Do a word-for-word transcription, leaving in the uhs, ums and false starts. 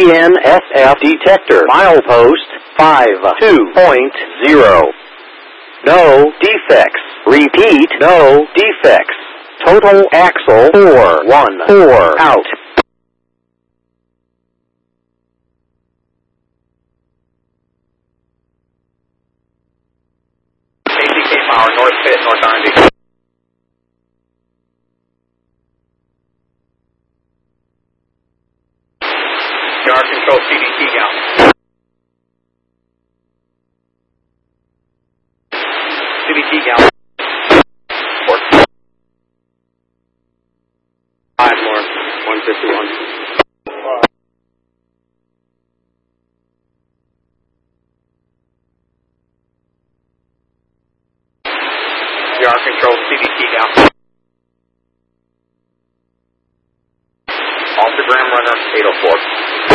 N S F detector. Milepost five two point zero. No defects. Repeat, no defects. Total axle four one four out. A C K Power, North Pitt, North R and D. Yard control C D T gal. C D T gal. Four. Five more. one fifty-one. Yard control C D T gal. Altogram runner eight oh four.